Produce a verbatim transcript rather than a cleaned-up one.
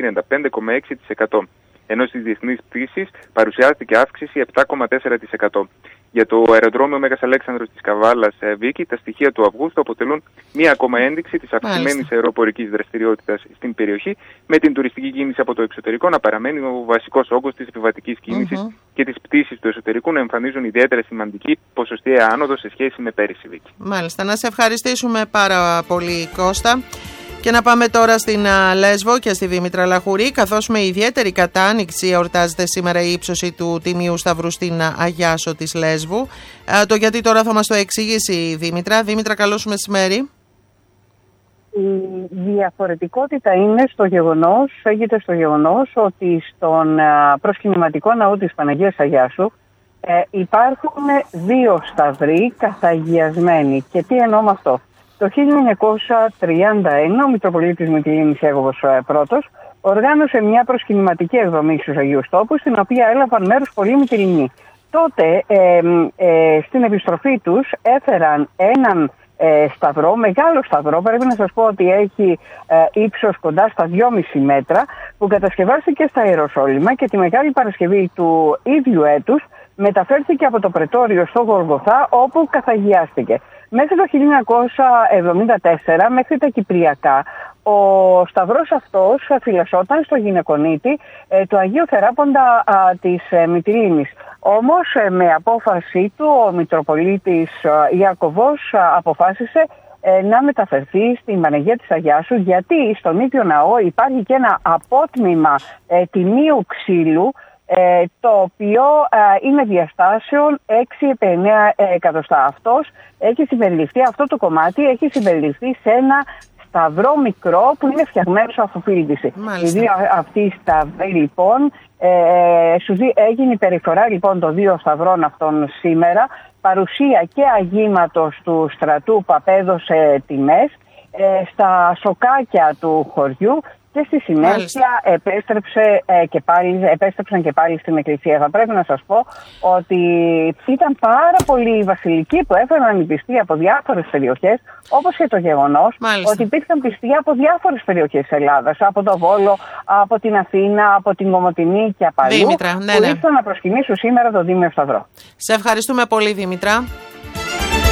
τριάντα πέντε κόμμα έξι τοις εκατό. Ενώ στις διεθνείς πτήσεις παρουσιάστηκε αύξηση επτά κόμμα τέσσερα τοις εκατό. Για το αεροδρόμιο Μέγας Αλέξανδρος της Καβάλας, Βίκη, τα στοιχεία του Αυγούστου αποτελούν μία ακόμα ένδειξη της αυξημένης αεροπορικής δραστηριότητας στην περιοχή, με την τουριστική κίνηση από το εξωτερικό να παραμένει ο βασικός όγκος της επιβατικής κίνησης mm-hmm. και τις πτήσεις του εσωτερικού να εμφανίζουν ιδιαίτερα σημαντική ποσοστιαία άνοδο σε σχέση με πέρυσι, Βίκη. Μάλιστα. Να σε ευχαριστήσουμε πάρα πολύ, Κώστα. Και να πάμε τώρα στην α, Λέσβο και στη Δήμητρα Λαχουρή, καθώς με ιδιαίτερη κατάνοιξη εορτάζεται σήμερα η ύψωση του Τιμίου Σταυρού στην α, Αγιάσο της Λέσβου. Α, το γιατί τώρα θα μας το εξηγήσει η Δήμητρα. Δήμητρα, καλώς σου μεσημέρι. Η διαφορετικότητα είναι στο γεγονός, έγινε στο γεγονός ότι στον α, προσκυνηματικό ναό της Παναγίας Αγιάσου ε, υπάρχουν δύο σταυροί καθαγιασμένοι. Και τι εννοώ με αυτό? Το χίλια εννιακόσια τριάντα ένα ο Μητροπολίτης Μυτιλήνης Αίγωβος πρώτος οργάνωσε μια προσκυνηματική εκδρομή στους Αγίους Τόπους, στην οποία έλαβαν μέρος πολλοί Μυτιληνοί. Τότε ε, ε, στην επιστροφή τους έφεραν έναν ε, σταυρό, μεγάλο σταυρό, πρέπει να σας πω ότι έχει ε, ύψος κοντά στα δυόμισι μέτρα, που κατασκευάστηκε στα Ιεροσόλυμα και τη Μεγάλη Παρασκευή του ίδιου έτους μεταφέρθηκε από το Πρετόριο στο Γολγοθά, όπου καθαγιάστηκε. Μέχρι το χίλια εννιακόσια εβδομήντα τέσσερα, μέχρι τα Κυπριακά, ο σταυρός αυτός φυλασσόταν στο γυναικονίτη ε, του Αγίου Θεράποντα α, της ε, Μυτιλήνης. Όμως ε, με απόφαση του ο Μητροπολίτης ε, Ιακωβός ε, αποφάσισε ε, να μεταφερθεί στην Παναγία της Αγιάσου, γιατί στον ίδιο ναό υπάρχει και ένα απότμημα ε, τιμίου ξύλου, Ε, το οποίο ε, είναι διαστάσεων έξι επί εννέα εκατοστά. Αυτός έχει συμπεριληφθεί, αυτό το κομμάτι έχει συμπεριληφθεί σε ένα σταυρό μικρό που είναι φτιαγμένο σε αφοφίλτηση. Οι δύο αυτοί σταυροί λοιπόν, ε, έγινε η περιφορά λοιπόν των δύο σταυρών αυτών σήμερα, παρουσία και αγήματος του στρατού που απέδωσε τιμές ε, στα σοκάκια του χωριού, και στη συνέχεια επέστρεψε, ε, και πάλι, επέστρεψαν και πάλι στην εκκλησία. Θα πρέπει να σας πω ότι ήταν πάρα πολλοί οι βασιλικοί που έφεραν οι πιστοί από διάφορες περιοχές, όπως και το γεγονός ότι υπήρχαν πιστοί από διάφορες περιοχές της Ελλάδας, από το Βόλο, από την Αθήνα, από την Κομοτηνή και από αλλού, Δήμητρα, ναι, ναι. που ήρθαν να προσκυνήσουν σήμερα τον Τίμιο Σταυρό. Σε ευχαριστούμε πολύ, Δήμητρα.